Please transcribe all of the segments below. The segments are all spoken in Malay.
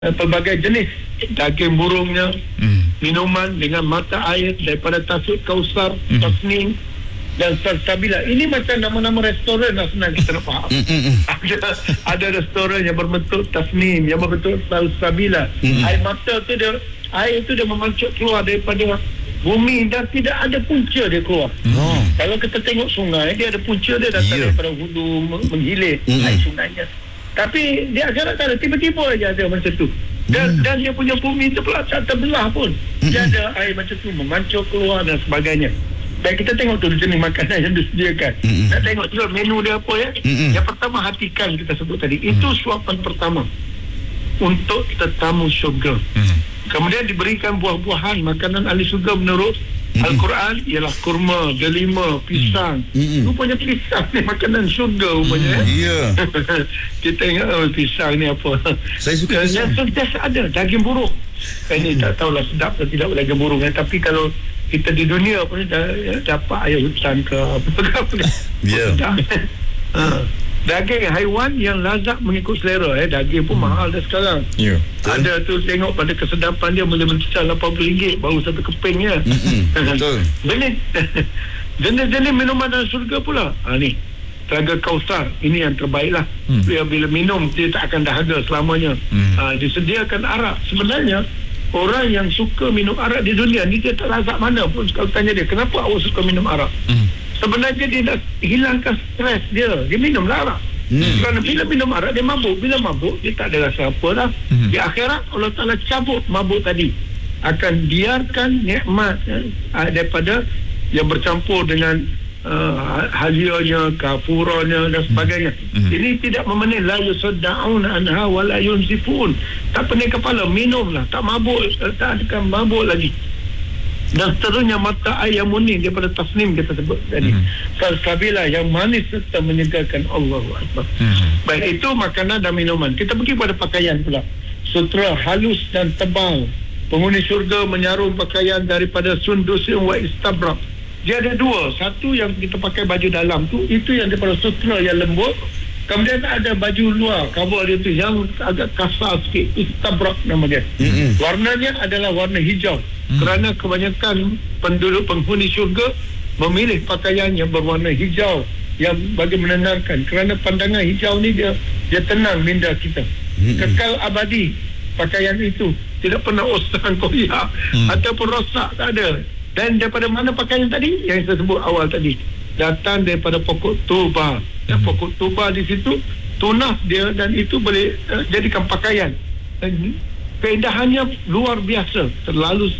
pelbagai jenis daging burungnya, minuman dengan mata air daripada Tasik Kausar, Tasnim dan Salsabila. Ini macam nama-nama restoran lah, senang kita nak faham. Ada restoran yang berbentuk Tasnim, yang berbentuk Salsabila. Air tu dia memancuk keluar daripada bumi dan tidak ada punca dia keluar. Kalau kita tengok sungai, dia ada punca dia datang daripada hulu menghilir air sungainya. Tapi di akhirat tak ada, tiba-tiba aja ada macam tu. Dan dia punya bumi tu pula tak terbelah pun. Dia ada air macam tu memancur keluar dan sebagainya. Dan kita tengok tu jenis makanan yang disediakan. Nak tengok tu menu dia apa ya. Yang pertama hatikan kita sebut tadi. Itu suapan pertama untuk tetamu syurga. Kemudian diberikan buah-buahan makanan ahli syurga menurut Al-Quran ialah kurma, delima, pisang. Rupanya pisang ni makanan syurga rupanya. Kita ingat pisang ni apa. Saya suka pisang. Yang sentiasa ada daging burung. Ini tak tahulah sedap atau tidak daging burung. Tapi kalau kita di dunia pun dapat ayam hutan ke apa-apa. Daging haiwan yang lazat mengikut selera. Daging pun mahal dah sekarang. Ada tu tengok pada kesedapan dia boleh mencecah RM80 baru satu kepingnya. Betul. Jenis-jenis minuman dalam surga pula. Ni Telaga Kausar, ini yang terbaik lah. Bila minum dia tak akan dahaga selamanya. Disediakan arak. Sebenarnya orang yang suka minum arak di dunia ni dia tak lazat mana pun. Kalau tanya dia, kenapa awak suka minum arak? Sebenarnya dia nak hilangkan stres dia minumlah arak. Kerana bila minum arak dia mabuk. Bila mabuk dia tak ada rasa apa dah. Di akhirat Allah Ta'ala cabut mabuk tadi, akan biarkan nikmat daripada yang bercampur dengan halianya, kafuranya dan sebagainya. Ini tidak memenuhi la yusaddaun anha wa la yunzifun. Tak pening kepala, minumlah, tak mabuk, tak akan mabuk lagi. Dan seterusnya mata air yang murni daripada Tasnim kita sebut tadi. Salsabila yang manis serta menyegarkan. Allahu Akbar. Baik, itu makanan dan minuman. Kita pergi pada pakaian pula. Sutera halus dan tebal. Penghuni syurga menyarum pakaian daripada sundus wa istabrak. Dia ada dua. Satu yang kita pakai baju dalam tu, itu yang daripada sutera yang lembut. Kemudian ada baju luar, cover dia tu yang agak kasar sikit, istabrak nama dia. Warnanya adalah warna hijau. Kerana kebanyakan penduduk penghuni syurga memilih pakaian yang berwarna hijau yang bagi menenangkan. Kerana pandangan hijau ni dia tenang minda kita. Kekal abadi pakaian itu, tidak pernah osang koyak ataupun rosak, tak ada. Dan daripada mana pakaian tadi yang saya sebut awal tadi, datang daripada pokok tuba. Dan pokok tuba di situ tunas dia, dan itu boleh jadikan pakaian. Keindahannya luar biasa, terlalu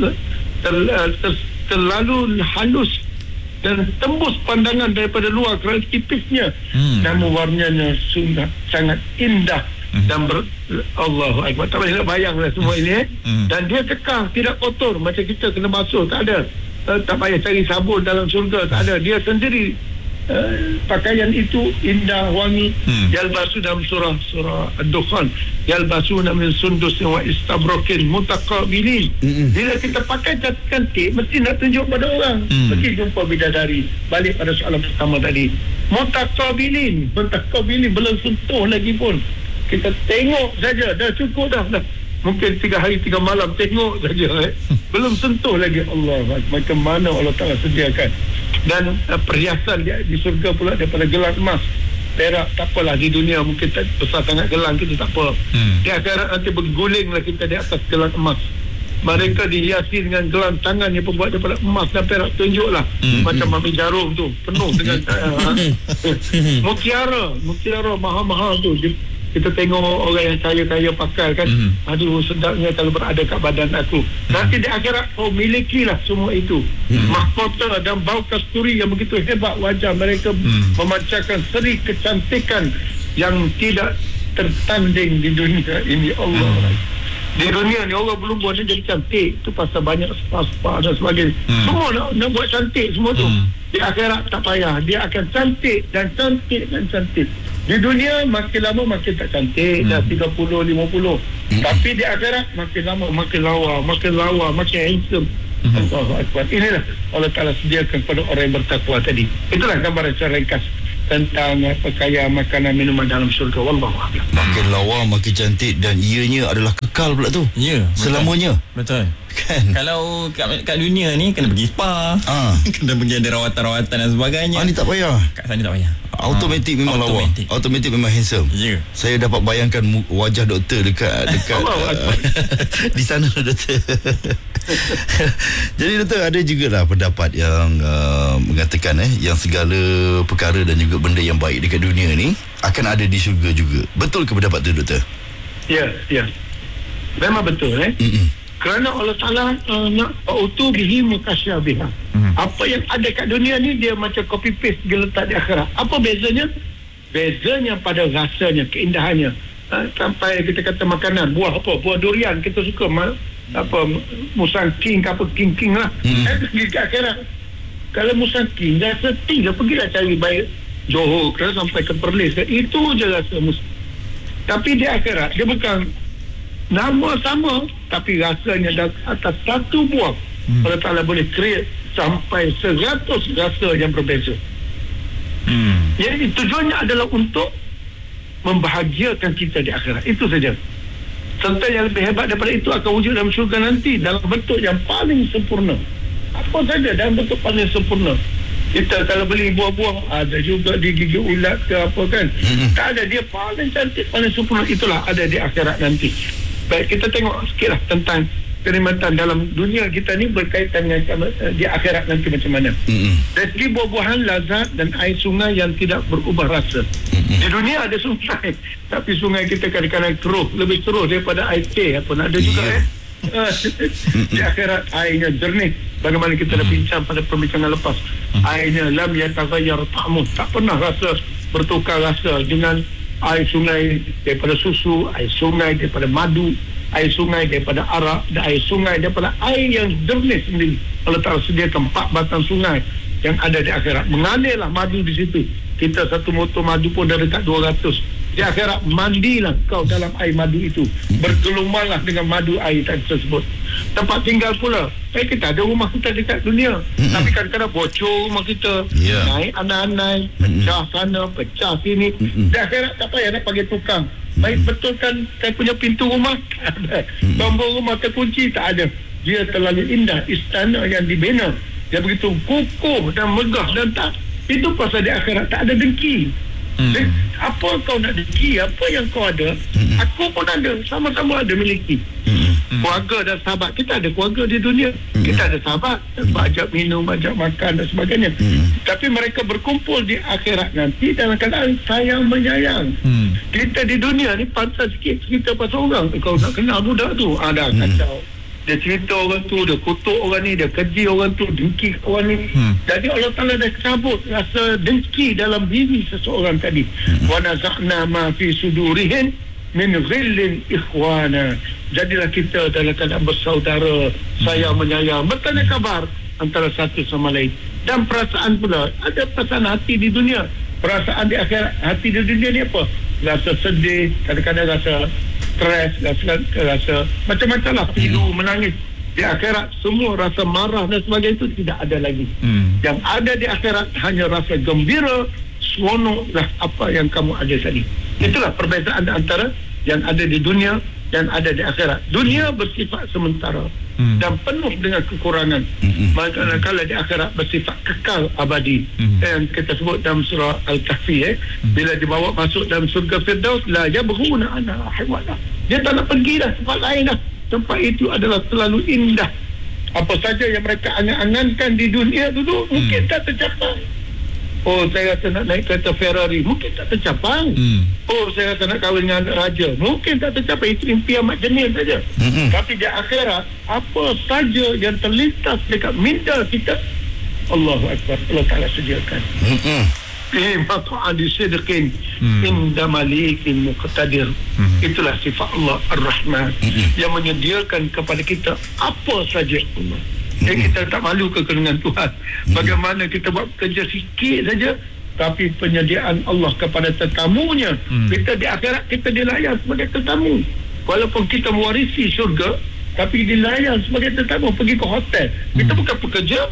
halus dan tembus pandangan daripada luar kerana tipisnya. Namun warnanya sangat indah dan Allahu Akbar. Tak boleh nak bayanglah semua ini. Dan dia kekal, tidak kotor macam kita kena basuh, tak ada. Tak payah cari sabun dalam syurga, tak ada. Dia sendiri pakaian itu indah, wangi. Yalbasu dalam surah Ad-Dukhan, yalbasuna min sundusin wa istabrakin mutaqabilin. Bila kita pakai cantik, mesti nak tunjuk pada orang. Pergi jumpa bidadari. Balik pada soalan pertama tadi, mutaqabilin belum sentuh lagi pun, kita tengok saja dah cukup dah. Mungkin 3 hari 3 malam tengok saja, belum sentuh lagi. Allah, macam mana Allah Ta'ala sediakan. Dan perhiasan di surga pula daripada gelang emas, perak, tak apalah. Di dunia mungkin tak besar sangat gelang kita, tak apa. Di akhirat nanti bergulinglah kita di atas gelang emas. Mereka dihiasi dengan gelang tangan yang pembuat daripada emas dan perak. Tunjuklah macam Mami Jarum tu, penuh dengan mutiara mahal-mahal tu. Kita tengok orang yang kaya-kaya pakai kan. Aduh, sedapnya kalau berada kat badan aku. Nanti di akhirat kau milikilah semua itu. Mahkota dan bau kasturi yang begitu hebat wajah mereka, memancarkan seri kecantikan yang tidak tertanding di dunia ini. Allah, di dunia ni orang belum buat dia jadi cantik. Itu pasal banyak spa dan sebagainya. Semua nak buat cantik semua tu. Di akhirat tak payah, dia akan cantik dan cantik dan cantik. Di dunia makin lama makin tak cantik, dah 30-50. Tapi di akhirat makin lama makin lawa, makin handsome. Allahu Akbar. Inilah Allah Ta'ala sediakan kepada orang yang bertakwa tadi. Itulah gambaran secara ringkas tentang pakaian, makanan, minuman dalam syurga. Wallahu a'lam. Makin lawa, makin cantik, dan ianya adalah kekal pula tu. Ya, selamanya. Betul. Kan? Kalau kat dunia ni kena pergi spa, kena pergi ada rawatan-rawatan dan sebagainya. Ni tak payah. Kat sana tak payah. Automatik memang lawa. Automatik memang handsome. Ya. Saya dapat bayangkan wajah doktor dekat di sana doktor. Jadi doktor, ada jugalah pendapat yang mengatakan yang segala perkara dan juga benda yang baik dekat dunia ni akan ada di syurga juga. Betul ke pendapat tu doktor? Ya. Memang betul kerana Allah Ta'ala nak autu bihi mutasyabihah. Apa yang ada kat dunia ni dia macam copy paste dia letak di akhirat. Apa bezanya? Bezanya pada rasanya, keindahannya. Sampai kita kata makanan, buah durian kita suka, musang king apa king lah. Pergi ke akhirat, kalau musang king rasa tinggal, pergilah cari baik Johor ke sampai ke Perlis, itu je rasa tapi di akhirat dia bukan nama sama, tapi rasanya dah atas satu buah Allah Ta'ala boleh create sampai 100 rasa yang berbeza. Jadi tujuannya adalah untuk membahagiakan kita di akhirat. Itu saja. Serta yang lebih hebat daripada itu akan wujud dalam syurga nanti dalam bentuk yang paling sempurna. Apa saja dalam bentuk paling sempurna. Kita kalau beli buah-buah, ada juga di gigi ulat ke apa kan. Tak ada, dia paling cantik, paling sempurna. Itulah ada di akhirat nanti. Baik, kita tengok sikitlah tentang kenikmatan dalam dunia kita ni berkaitan dengan di akhirat nanti macam mana. Dari segi buah-buahan lazat dan air sungai yang tidak berubah rasa. Di dunia ada sungai, tapi sungai kita kadang-kadang keruh, lebih keruh daripada air teh apa nak ada juga di akhirat airnya jernih. Bagaimana kita dah bincang pada perbincangan lepas, airnya lam yataghayyar ta'muh, tak pernah rasa bertukar rasa dengan air sungai daripada susu, air sungai daripada madu, air sungai daripada arak, dan air sungai daripada air yang jernih sendiri. Allah Ta'ala sediakan 4 batang sungai yang ada di akhirat. Mengalirlah madu di situ. Kita satu motor madu pun dah dekat 200. Di akhirat mandilah kau dalam air madu itu, bergelumanglah dengan madu air tersebut. Tempat tinggal pula, kita ada rumah kita dekat dunia, tapi kadang-kadang bocor rumah kita, naik anai-anai, pecah sana, pecah sini. Di akhirat tak payah nak panggil tukang, baik betulkan saya punya pintu rumah, tak ada. Tombol rumah terkunci, tak ada. Dia terlalu indah, istana yang dibina, dia begitu kukuh dan megah dan tak. Itu pasal di akhirat tak ada dengki. Apa kau nak dengki, apa yang kau ada, aku pun ada, sama-sama ada miliki. Keluarga dan sahabat, kita ada keluarga di dunia, kita ada sahabat, ajak minum, ajak makan dan sebagainya. Tapi mereka berkumpul di akhirat nanti dalam keadaan sayang menyayang. Kita di dunia ni pantas sikit cerita pasal orang, kau nak kenal budak tu, ada kacau, dia cerita orang tu, dia kutuk orang ni, dia keji orang tu, dengki orang ni. Jadi Allah Ta'ala dah cabut rasa dengki dalam diri seseorang tadi. Wa naza'na ma fi sudurihim min ghillin ikhwana. Jadilah kita dalam keadaan bersaudara, sayang menyayang, bertanya kabar antara satu sama lain. Dan perasaan pula, ada perasaan hati di dunia, perasaan di akhirat. Hati di dunia ni apa? Rasa sedih, kadang-kadang rasa stres, rasa macam-macam lah, pilu, menangis. Di akhirat semua rasa marah dan sebagainya itu tidak ada lagi. Yang ada di akhirat hanya rasa gembira, seronok lah apa yang kamu ada tadi. Itulah perbezaan antara yang ada di dunia dan ada di akhirat. Dunia bersifat sementara dan penuh dengan kekurangan. Manakala di akhirat bersifat kekal abadi. Dan kita sebut dalam surah Al-Kahfi, bila dibawa masuk dalam surga Firdaus, la yabghuna anha hiwala. Dia tak nak pergi dah tempat lain dah. Tempat itu adalah terlalu indah. Apa saja yang mereka angan-angankan di dunia dulu mungkin tak tercapai. Oh, saya rasa nak naik kereta Ferrari, mungkin tak tercapai. Oh, saya rasa nak kahwin dengan raja, mungkin tak tercapai. Itu impian mak jenis saja. Tapi di akhirat, apa saja yang terlintas dekat minda kita, Allahu Akbar, Allah Ta'ala sediakan. Maq'ad sidqin inda malikin muqtadir. Itulah sifat Allah Ar-Rahman yang menyediakan kepada kita apa saja. Kita tak malu ke dengan Tuhan. Bagaimana kita buat kerja sikit saja, tapi penyediaan Allah kepada tetamunya. Kita di akhirat kita dilayan sebagai tetamu. Walaupun kita mewarisi syurga, tapi dilayan sebagai tetamu. Pergi ke hotel, kita bukan pekerja,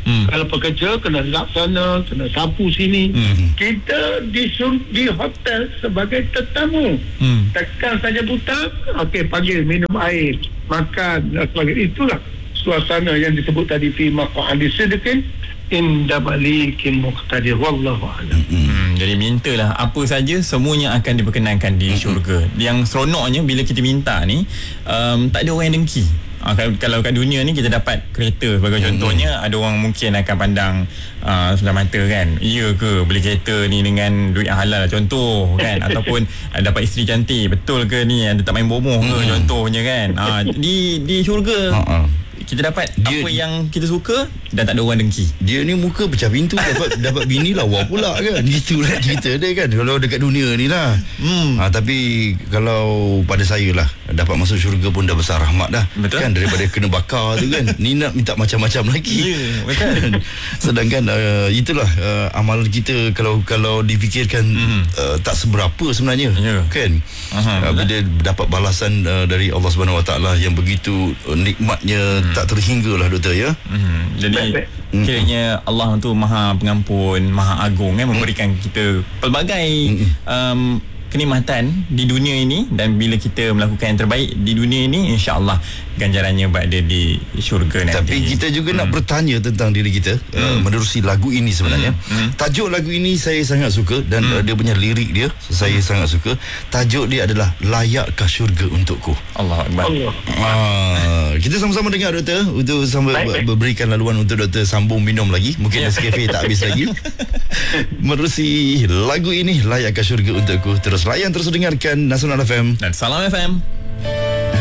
Kalau pekerja kena laksana, kena sapu sini. Kita di hotel sebagai tetamu. Tekan saja butang, okey, panggil minum air, makan dan sebagainya. Itulah suasana yang disebut tadi fi maq'adi sidqin inda malikin muqtadir, wallahu a'lam. Jadi mintalah apa saja, semuanya akan diperkenankan di syurga. Yang seronoknya bila kita minta ni, tak ada orang yang dengki. Kalau kat dunia ni kita dapat kereta sebagai contohnya, ada orang mungkin akan pandang sebelah mata kan, iya ke beli kereta ni dengan duit yang halal contoh kan, ataupun dapat isteri cantik, betul ke ni ada tak main bomoh ke contohnya kan. Di syurga kita dapat apa yang kita suka dan tak ada orang dengki. Dia ni muka pecah pintu dapat bini lawa pula kan. Itulah cerita dia kan kalau dekat dunia ni lah. Tapi kalau pada saya lah, dapat masuk syurga pun dah besar rahmat dah. Betul? Kan daripada kena bakar tu kan. Ni nak minta macam-macam lagi. Betul. Sedangkan itulah amalan kita kalau difikirkan tak seberapa sebenarnya. Kan. Bila dapat balasan dari Allah Subhanahu Wa Taala yang begitu nikmatnya, tak terhingga lah doktor ya. Jadi kiranya Allah tu Maha Pengampun, Maha Agung kan, memberikan kita pelbagai kenikmatan di dunia ini, dan bila kita melakukan yang terbaik di dunia ini, insya-Allah ganjarannya berada di syurga nanti. Tapi kita juga nak bertanya tentang diri kita menerusi lagu ini sebenarnya. Tajuk lagu ini saya sangat suka dan dia punya lirik dia saya sangat suka. Tajuk dia adalah Layakkah Syurga Untukku. Allahu Akbar. Kita sama-sama dengar doktor, untuk berikan laluan untuk doktor sambung minum lagi. Mungkin Nescafe tak habis lagi. Menerusi lagu ini Layakkah Syurga Untukku. Terus layan, terus dengarkan Nasional FM dan Salam FM.